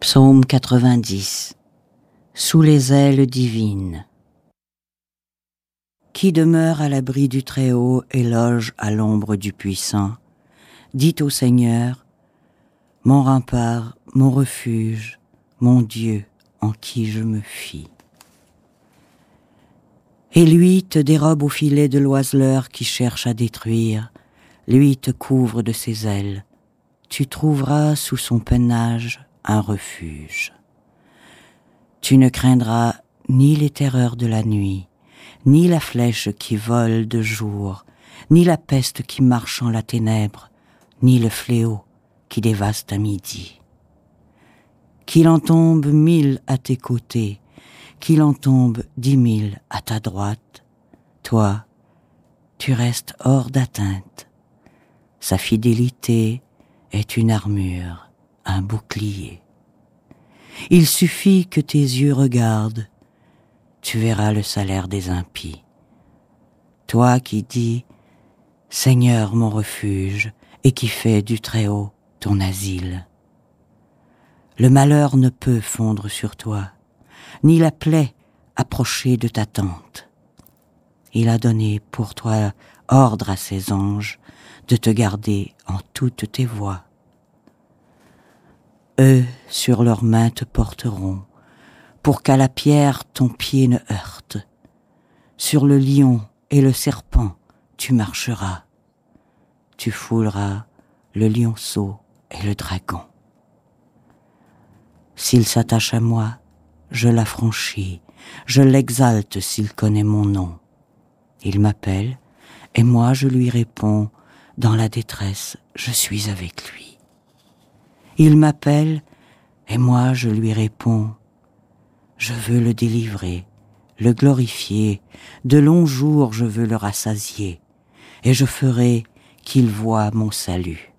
Psaume 90. Sous les ailes divines. Qui demeure à l'abri du Très-Haut et loge à l'ombre du Puissant, dit au Seigneur, mon rempart, mon refuge, mon Dieu en qui je me fie. Et lui te dérobe au filet de l'oiseleur qui cherche à détruire, lui te couvre de ses ailes, tu trouveras sous son pennage un refuge. Tu ne craindras ni les terreurs de la nuit, ni la flèche qui vole de jour, ni la peste qui marche en la ténèbre, ni le fléau qui dévaste à midi. Qu'il en tombe 1000 à tes côtés, qu'il en tombe 10 000 à ta droite, toi, tu restes hors d'atteinte. Sa fidélité est une armure, un bouclier. Il suffit que tes yeux regardent, tu verras le salaire des impies. Toi qui dis, Seigneur mon refuge, et qui fais du Très-Haut ton asile. Le malheur ne peut fondre sur toi, ni la plaie approcher de ta tente. Il a donné pour toi ordre à ses anges de te garder en toutes tes voies. Eux, sur leurs mains te porteront, pour qu'à la pierre ton pied ne heurte. Sur le lion et le serpent tu marcheras. Tu fouleras le lionceau et le dragon. S'il s'attache à moi, je l'affranchis, je l'exalte s'il connaît mon nom. Il m'appelle, et moi je lui réponds, dans la détresse, je suis avec lui. Il m'appelle, et moi je lui réponds, je veux le délivrer, le glorifier, de longs jours je veux le rassasier, et je ferai qu'il voie mon salut.